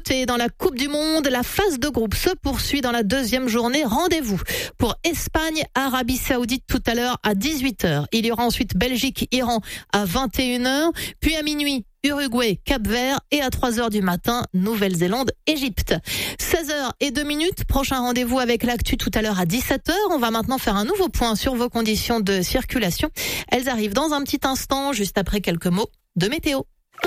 foot et dans la Coupe du Monde, la phase de groupe se poursuit dans la deuxième journée. Rendez-vous pour Espagne, Arabie Saoudite tout à l'heure à 18h. Il y aura ensuite Belgique, Iran à 21h, puis à minuit, Uruguay, Cap-Vert et à 3h du matin, Nouvelle-Zélande, Égypte. 16h02, prochain rendez-vous avec l'actu tout à l'heure à 17h. On va maintenant faire un nouveau point sur vos conditions de circulation. Elles arrivent dans un petit instant, juste après quelques mots de météo.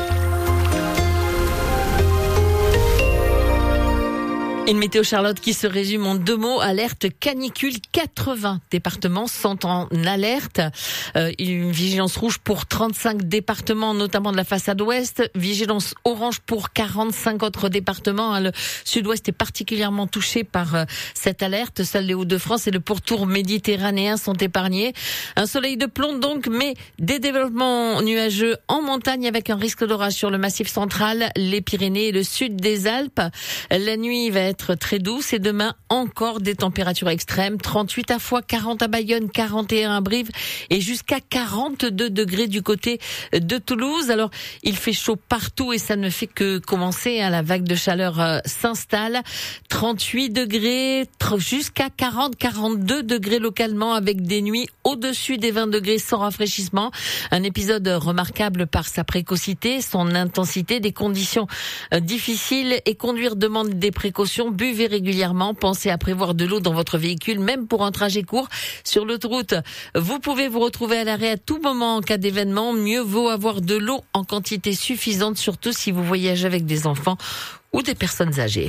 Une météo Charlotte qui se résume en 2 mots. Alerte canicule, 80 départements sont en alerte. Une vigilance rouge pour 35 départements, notamment de la façade ouest. Vigilance orange pour 45 autres départements. Le sud-ouest est particulièrement touché par cette alerte. Seuls les Hauts-de-France et le pourtour méditerranéen sont épargnés. Un soleil de plomb donc, mais des développements nuageux en montagne avec un risque d'orage sur le massif central, les Pyrénées et le sud des Alpes. La nuit va être très douce et demain encore des températures extrêmes, 38 à Foix, 40 à Bayonne, 41 à Brive et jusqu'à 42 degrés du côté de Toulouse. Alors il fait chaud partout et ça ne fait que commencer, la vague de chaleur s'installe, 38 degrés jusqu'à 42 degrés localement avec des nuits au-dessus des 20 degrés sans rafraîchissement. Un épisode remarquable par sa précocité, son intensité, des conditions difficiles et conduire demande des précautions. Buvez régulièrement, pensez à prévoir de l'eau dans votre véhicule, même pour un trajet court. Sur l'autoroute, vous pouvez vous retrouver à l'arrêt à tout moment en cas d'événement. Mieux vaut avoir de l'eau en quantité suffisante, surtout si vous voyagez avec des enfants ou des personnes âgées.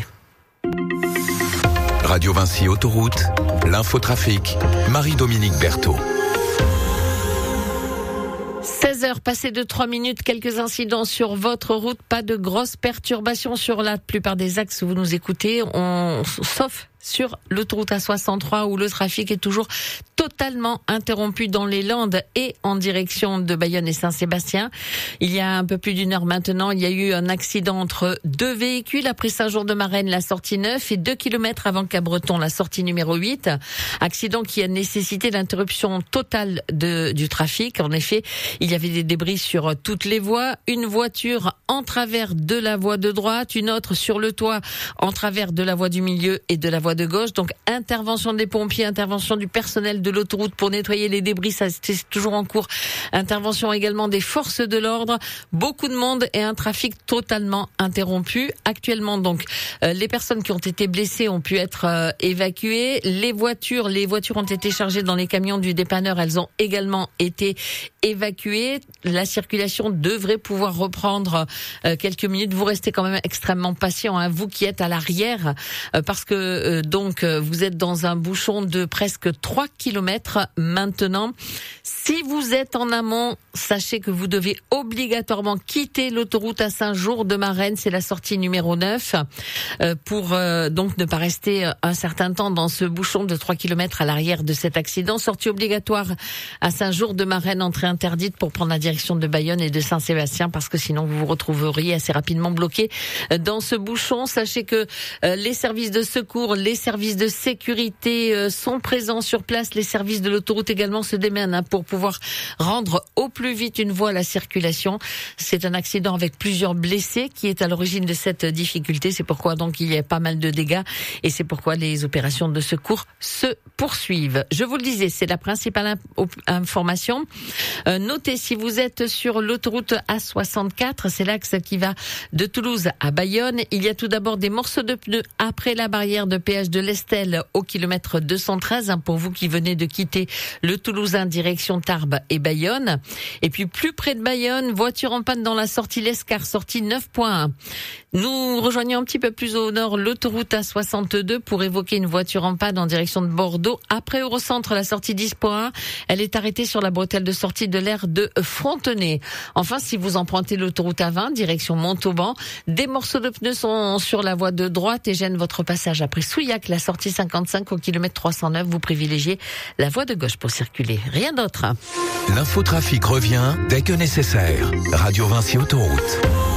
Radio Vinci Autoroute, l'infotrafic, Marie-Dominique Berthaud. 16h passées de 3 minutes, quelques incidents sur votre route, pas de grosses perturbations sur la plupart des axes où vous nous écoutez, sauf sur l'autoroute A63 où le trafic est toujours totalement interrompu dans les Landes et en direction de Bayonne et Saint-Sébastien. Il y a un peu plus d'une heure maintenant, il y a eu un accident entre 2 véhicules après Saint-Jean-de-Marennes, la sortie 9 et 2 km avant Cabreton, la sortie numéro 8. Accident qui a nécessité l'interruption totale du trafic. En effet, il y avait des débris sur toutes les voies. Une voiture en travers de la voie de droite, une autre sur le toit en travers de la voie du milieu et de la voie de gauche. Donc intervention des pompiers, intervention du personnel de l'autoroute pour nettoyer les débris, ça c'est toujours en cours. Intervention également des forces de l'ordre, beaucoup de monde et un trafic totalement interrompu. Actuellement donc, les personnes qui ont été blessées ont pu être évacuées. Les voitures ont été chargées dans les camions du dépanneur, elles ont également été évacuées. La circulation devrait pouvoir reprendre quelques minutes. Vous restez quand même extrêmement patient, vous qui êtes à l'arrière, parce que donc vous êtes dans un bouchon de presque 3 km maintenant. Si vous êtes en amont, sachez que vous devez obligatoirement quitter l'autoroute à Saint-Jean-de-Marennes, c'est la sortie numéro 9, pour donc ne pas rester un certain temps dans ce bouchon de 3 km à l'arrière de cet accident. Sortie obligatoire à Saint-Jean-de-Marennes, entrée interdite pour prendre la direction de Bayonne et de Saint-Sébastien, parce que sinon vous vous retrouveriez assez rapidement bloqué dans ce bouchon. Sachez que les services de secours, les services de sécurité sont présents sur place. Les services de l'autoroute également se démènent pour pouvoir rendre au plus vite une voie à la circulation. C'est un accident avec plusieurs blessés qui est à l'origine de cette difficulté. C'est pourquoi donc il y a pas mal de dégâts et c'est pourquoi les opérations de secours se poursuivent. Je vous le disais, c'est la principale information. Notez, si vous êtes sur l'autoroute A64, c'est l'axe qui va de Toulouse à Bayonne. Il y a tout d'abord des morceaux de pneus après la barrière de péage de l'Estel au kilomètre 213, pour vous qui venez de quitter le Toulousain direction Tarbes et Bayonne. Et puis plus près de Bayonne, voiture en panne dans la sortie Lescar, sortie 9.1. Nous rejoignons un petit peu plus au nord l'autoroute A62 pour évoquer une voiture en panne en direction de Bordeaux. Après Eurocentre, la sortie 10.1, elle est arrêtée sur la bretelle de sortie de l'aire de Frontenay. Enfin, si vous empruntez l'autoroute A20, direction Montauban, des morceaux de pneus sont sur la voie de droite et gênent votre passage. Après Souillac, la sortie 55 au kilomètre 309, vous privilégiez la voie de gauche pour circuler. Rien d'autre. L'infotrafic revient dès que nécessaire. Radio Vinci Autoroute.